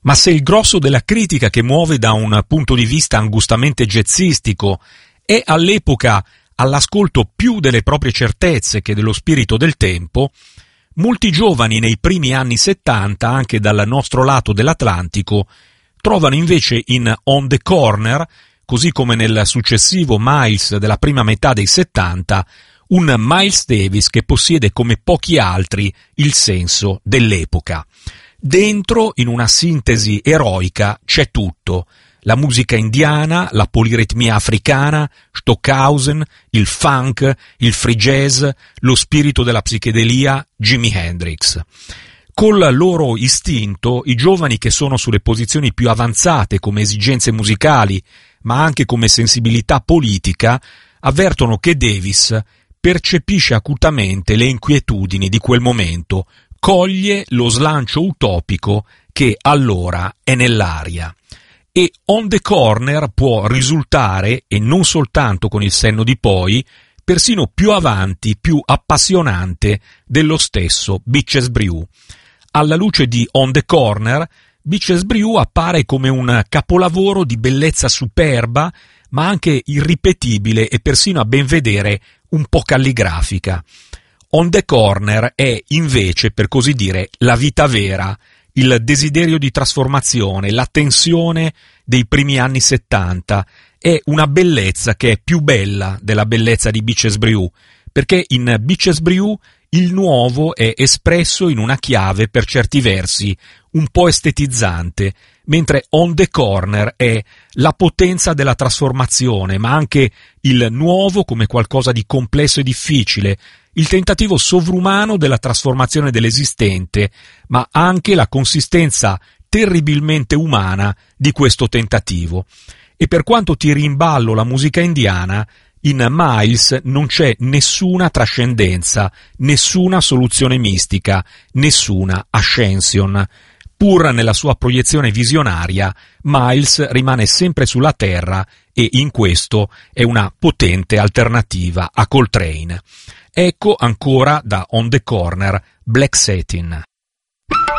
Ma se il grosso della critica che muove da un punto di vista angustamente jazzistico è all'epoca all'ascolto più delle proprie certezze che dello spirito del tempo, molti giovani nei primi anni 70, anche dal nostro lato dell'Atlantico, trovano invece in On the Corner, così come nel successivo Miles della prima metà dei 70, un Miles Davis che possiede come pochi altri il senso dell'epoca. Dentro, in una sintesi eroica, c'è tutto: la musica indiana, la poliritmia africana, Stockhausen, il funk, il free jazz, lo spirito della psichedelia, Jimi Hendrix. Col loro istinto, i giovani che sono sulle posizioni più avanzate come esigenze musicali, ma anche come sensibilità politica, avvertono che Davis percepisce acutamente le inquietudini di quel momento, coglie lo slancio utopico che allora è nell'aria. E On the Corner può risultare, e non soltanto con il senno di poi, persino più avanti, più appassionante dello stesso Bitches Brew. Alla luce di On the Corner, Bitches Brew appare come un capolavoro di bellezza superba, ma anche irripetibile e persino a ben vedere un po' calligrafica. On the Corner è invece, per così dire, la vita vera, il desiderio di trasformazione, la tensione dei primi anni 70, è una bellezza che è più bella della bellezza di Bitches Brew, perché in Bitches Brew il nuovo è espresso in una chiave per certi versi un po' estetizzante, mentre On the Corner è la potenza della trasformazione, ma anche il nuovo come qualcosa di complesso e difficile, il tentativo sovrumano della trasformazione dell'esistente, ma anche la consistenza terribilmente umana di questo tentativo. E per quanto tiri in ballo la musica indiana, in Miles non c'è nessuna trascendenza, nessuna soluzione mistica, nessuna ascension. Pur nella sua proiezione visionaria, Miles rimane sempre sulla terra e in questo è una potente alternativa a Coltrane. Ecco ancora da On the Corner Black Satin.